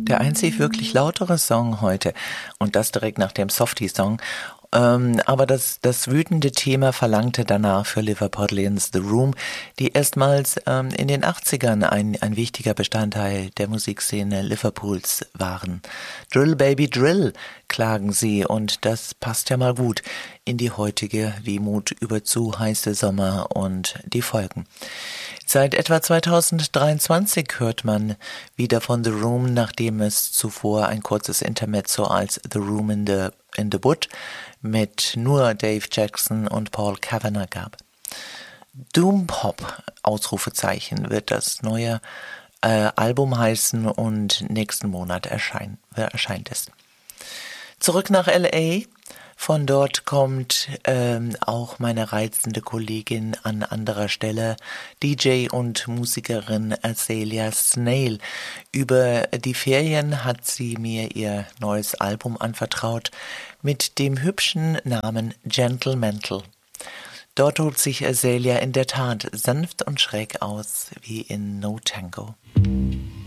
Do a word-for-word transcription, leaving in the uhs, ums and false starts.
Der einzig wirklich lautere Song heute und das direkt nach dem Softie-Song. Ähm, aber das, das wütende Thema verlangte danach für Liverpudlians The Room, die erstmals ähm, in den achtzigern ein, ein wichtiger Bestandteil der Musikszene Liverpools waren. Drill Baby Drill, klagen sie, und das passt ja mal gut in die heutige Wehmut über zu heiße Sommer und die Folgen. Seit etwa zweitausenddreiundzwanzig hört man wieder von The Room, nachdem es zuvor ein kurzes Intermezzo als The Room in the, in the Wood mit nur Dave Jackson und Paul Kavanagh gab. Doom Pop, Ausrufezeichen, wird das neue äh, Album heißen und nächsten Monat erschein, äh, erscheint es. Zurück nach L A. Von dort kommt ähm, auch meine reizende Kollegin an anderer Stelle, D J und Musikerin Azalea Snail. Über die Ferien hat sie mir ihr neues Album anvertraut mit dem hübschen Namen Gentlemental. Dort holt sich Azalea in der Tat sanft und schräg aus wie in No Tango.